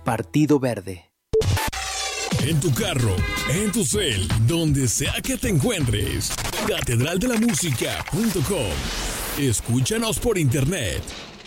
Partido Verde. En tu carro, en tu cel, donde sea que te encuentres. catedraldelamúsica.com. Escúchanos por internet